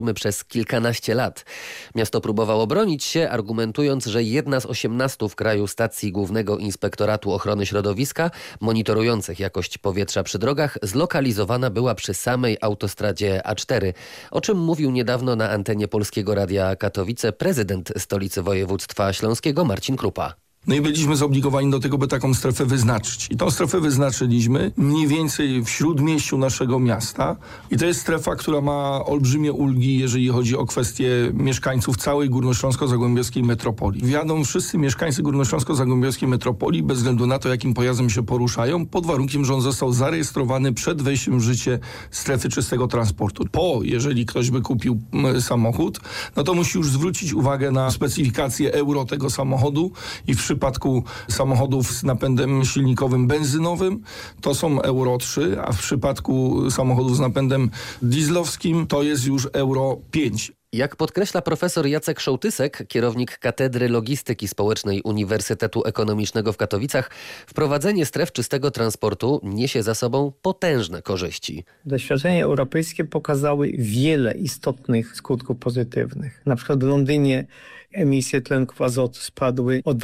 przez kilkanaście lat. Miasto próbowało bronić się, argumentując, że jedna z 18 w kraju stacji Głównego Inspektoratu Ochrony Środowiska monitorujących jakość powietrza przy drogach zlokalizowana była przy samej autostradzie A4, o czym mówił niedawno na antenie Polskiego Radia Katowice prezydent stolicy województwa śląskiego Marcin Krupa. No i byliśmy zobligowani do tego, by taką strefę wyznaczyć. I tą strefę wyznaczyliśmy mniej więcej w śródmieściu naszego miasta. I to jest strefa, która ma olbrzymie ulgi, jeżeli chodzi o kwestie mieszkańców całej górnośląsko-zagłębiowskiej metropolii. Wjadą wszyscy mieszkańcy górnośląsko-zagłębiowskiej metropolii, bez względu na to, jakim pojazdem się poruszają, pod warunkiem, że on został zarejestrowany przed wejściem w życie strefy czystego transportu. Jeżeli ktoś by kupił samochód, no to musi już zwrócić uwagę na specyfikację euro tego samochodu i w przypadku samochodów z napędem silnikowym benzynowym to są Euro 3, a w przypadku samochodów z napędem dieslowskim to jest już Euro 5. Jak podkreśla profesor Jacek Szołtysek, kierownik Katedry Logistyki Społecznej Uniwersytetu Ekonomicznego w Katowicach, wprowadzenie stref czystego transportu niesie za sobą potężne korzyści. Doświadczenia europejskie pokazały wiele istotnych skutków pozytywnych. Na przykład w Londynie emisje tlenków azotu spadły o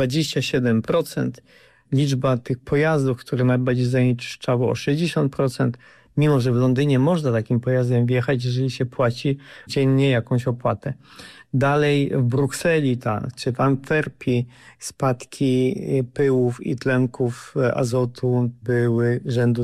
27%. Liczba tych pojazdów, które najbardziej zanieczyszczały, o 60%. Mimo że w Londynie można takim pojazdem wjechać, jeżeli się płaci dziennie jakąś opłatę. Dalej w Brukseli czy w Antwerpii spadki pyłów i tlenków azotu były rzędu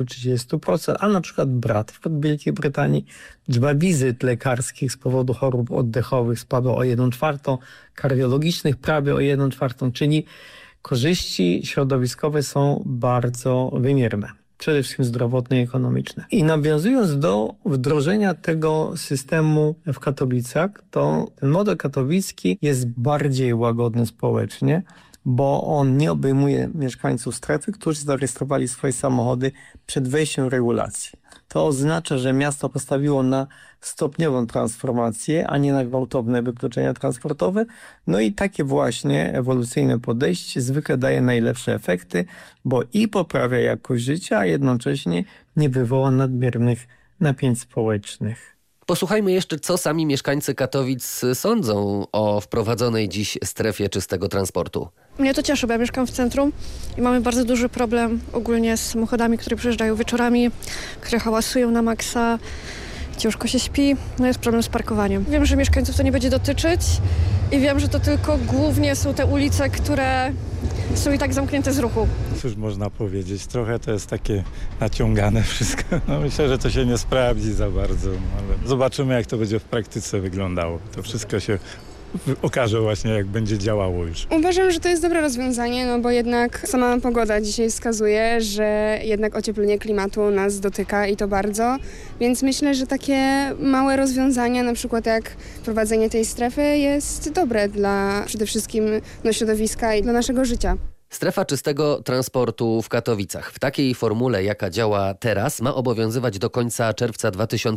20-30%, a na przykład w Wielkiej Brytanii liczba wizyt lekarskich z powodu chorób oddechowych spadła o 1/4, kardiologicznych prawie o 1/4, czyli korzyści środowiskowe są bardzo wymierne. Przede wszystkim zdrowotne i ekonomiczne. I nawiązując do wdrożenia tego systemu w Katowicach, to ten model katowicki jest bardziej łagodny społecznie, bo on nie obejmuje mieszkańców strefy, którzy zarejestrowali swoje samochody przed wejściem regulacji. To oznacza, że miasto postawiło na stopniową transformację, a nie na gwałtowne wykluczenia transportowe. No i takie właśnie ewolucyjne podejście zwykle daje najlepsze efekty, bo i poprawia jakość życia, a jednocześnie nie wywoła nadmiernych napięć społecznych. Posłuchajmy jeszcze, co sami mieszkańcy Katowic sądzą o wprowadzonej dziś strefie czystego transportu. Mnie to cieszy, bo ja mieszkam w centrum i mamy bardzo duży problem ogólnie z samochodami, które przyjeżdżają wieczorami, które hałasują na maksa, ciężko się śpi, no jest problem z parkowaniem. Wiem, że mieszkańców to nie będzie dotyczyć i wiem, że to tylko głównie są te ulice, które są i tak zamknięte z ruchu. Cóż można powiedzieć, trochę to jest takie naciągane wszystko. No myślę, że to się nie sprawdzi za bardzo, ale zobaczymy, jak to będzie w praktyce wyglądało. To wszystko się okaże właśnie, jak będzie działało już. Uważam, że to jest dobre rozwiązanie, no bo jednak sama pogoda dzisiaj wskazuje, że jednak ocieplenie klimatu nas dotyka i to bardzo, więc myślę, że takie małe rozwiązania, na przykład jak wprowadzenie tej strefy jest dobre dla przede wszystkim środowiska i dla naszego życia. Strefa czystego transportu w Katowicach w takiej formule, jaka działa teraz, ma obowiązywać do końca czerwca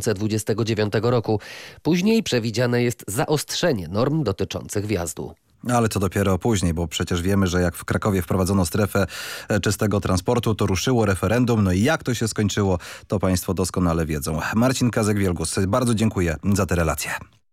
2029 roku. Później przewidziane jest zaostrzenie norm dotyczących wjazdu. Ale to dopiero później, bo przecież wiemy, że jak w Krakowie wprowadzono strefę czystego transportu, to ruszyło referendum. No i jak to się skończyło, to państwo doskonale wiedzą. Marcin Kazek-Wielgus, bardzo dziękuję za te relacje.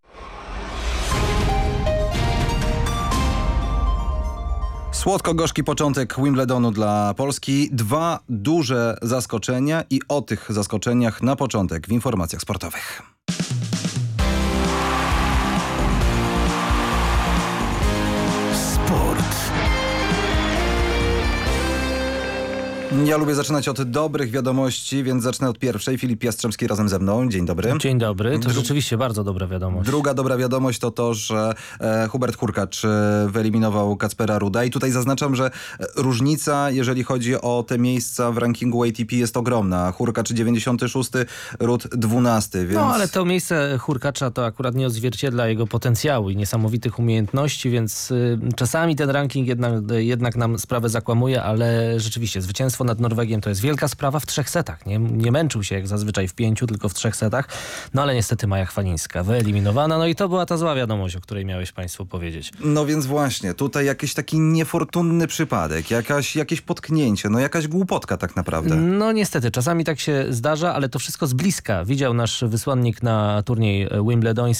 Słodko-gorzki początek Wimbledonu dla Polski. 2 duże zaskoczenia i o tych zaskoczeniach na początek w informacjach sportowych. Ja lubię zaczynać od dobrych wiadomości, więc zacznę od pierwszej. Filip Jastrzębski razem ze mną. Dzień dobry. Dzień dobry. To rzeczywiście bardzo dobra wiadomość. Druga dobra wiadomość to to, że Hubert Hurkacz wyeliminował Kacpera Rudda. I tutaj zaznaczam, że różnica, jeżeli chodzi o te miejsca w rankingu ATP jest ogromna. Hurkacz 96, Rudd 12. Więc... No, ale to miejsce Hurkacza to akurat nie odzwierciedla jego potencjału i niesamowitych umiejętności, więc czasami ten ranking jednak nam sprawę zakłamuje, ale rzeczywiście zwycięstwo nad nad Norwegiem. To jest wielka sprawa w 3 setach. Nie męczył się jak zazwyczaj w 5, tylko w 3 setach. No ale niestety Maja Chwalińska wyeliminowana. No i to była ta zła wiadomość, o której miałeś państwu powiedzieć. No więc właśnie, tutaj jakiś taki niefortunny przypadek, jakieś potknięcie, no jakaś głupotka tak naprawdę. No niestety, czasami tak się zdarza, ale to wszystko z bliska widział nasz wysłannik na turniej wimbledoński.